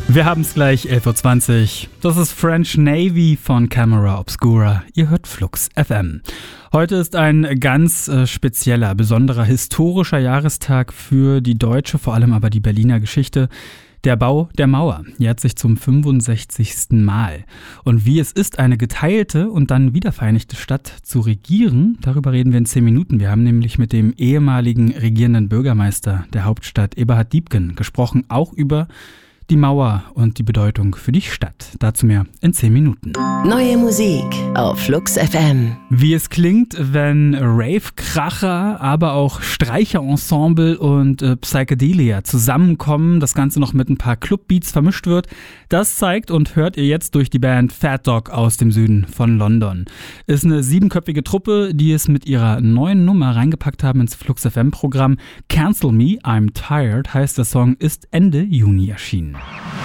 Wir haben es gleich, 11.20 Uhr. Das ist French Navy von Camera Obscura. Ihr hört Flux FM. Heute ist ein ganz spezieller, besonderer, historischer Jahrestag für die deutsche, vor allem aber die Berliner Geschichte. Der Bau der Mauer jährt sich zum 65. Mal. Und wie es ist, eine geteilte und dann wiedervereinigte Stadt zu regieren, darüber reden wir in 10 Minuten. Wir haben nämlich mit dem ehemaligen regierenden Bürgermeister der Hauptstadt, Eberhard Diepgen, gesprochen, auch über die Mauer und die Bedeutung für die Stadt. Dazu mehr in 10 Minuten. Neue Musik auf Flux FM. Wie es klingt, wenn Rave-Kracher, aber auch Streicherensemble und Psychedelia zusammenkommen, das Ganze noch mit ein paar Clubbeats vermischt wird, das zeigt und hört ihr jetzt durch die Band Fat Dog aus dem Süden von London. Ist eine 7-köpfige Truppe, die es mit ihrer neuen Nummer reingepackt haben ins Flux FM-Programm. Cancel Me, I'm Tired heißt der Song, ist Ende Juni erschienen.